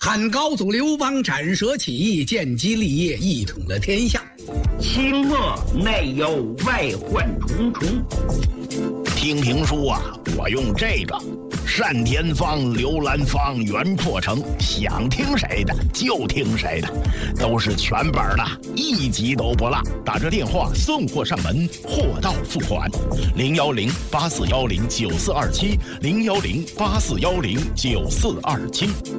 汉高祖刘邦斩蛇起义，建基立业，一统了天下。 清末内忧外患重重。 听评书啊，我用这个单田芳、刘兰芳、袁阔成，想听谁的就听谁的，都是全本的，一集都不落。打这电话送货上门，货到付款。010-8410-9427，010-8410-9427。